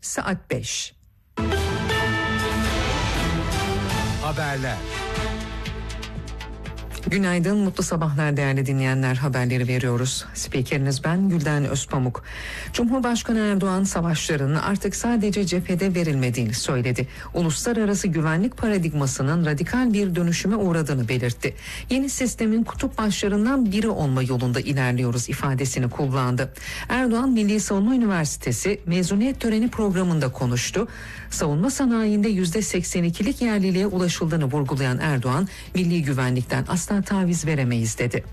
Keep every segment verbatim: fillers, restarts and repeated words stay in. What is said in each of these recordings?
saat beş. Haberler. Günaydın, mutlu sabahlar değerli dinleyenler, haberleri veriyoruz. Spikeriniz ben Gülden Özpamuk. Cumhurbaşkanı Erdoğan savaşların artık sadece cephede verilmediğini söyledi. Uluslararası güvenlik paradigmasının radikal bir dönüşüme uğradığını belirtti. Yeni sistemin kutup başlarından biri olma yolunda ilerliyoruz ifadesini kullandı. Erdoğan Milli Savunma Üniversitesi mezuniyet töreni programında konuştu. Savunma sanayinde yüzde seksen ikilik yerliliğe ulaşıldığını vurgulayan Erdoğan, milli güvenlikten asla taviz veremeyiz dedi.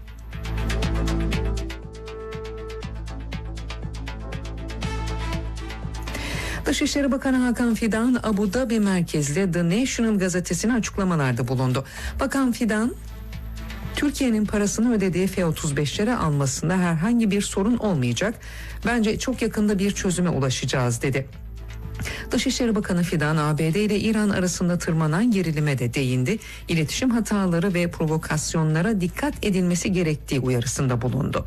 Dışişleri Bakanı Hakan Fidan, Abu Dhabi merkezli The National gazetesine açıklamalarda bulundu. Bakan Fidan, Türkiye'nin parasını ödediği F otuz beşleri almasında herhangi bir sorun olmayacak. Bence çok yakında bir çözüme ulaşacağız dedi. Dışişleri Bakanı Fidan, A B D ile İran arasında tırmanan gerilime de değindi. İletişim hataları ve provokasyonlara dikkat edilmesi gerektiği uyarısında bulundu.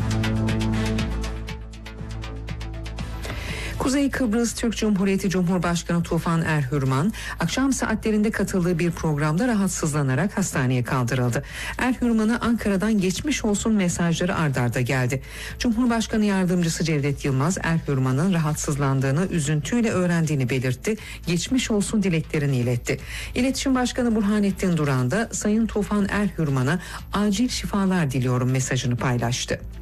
Kuzey Kıbrıs Türk Cumhuriyeti Cumhurbaşkanı Tufan Erhürman, akşam saatlerinde katıldığı bir programda rahatsızlanarak hastaneye kaldırıldı. Erhürman'a Ankara'dan geçmiş olsun mesajları ard arda geldi. Cumhurbaşkanı Yardımcısı Cevdet Yılmaz, Erhürman'ın rahatsızlandığını üzüntüyle öğrendiğini belirtti. Geçmiş olsun dileklerini iletti. İletişim Başkanı Burhanettin Duran da Sayın Tufan Erhürman'a acil şifalar diliyorum mesajını paylaştı.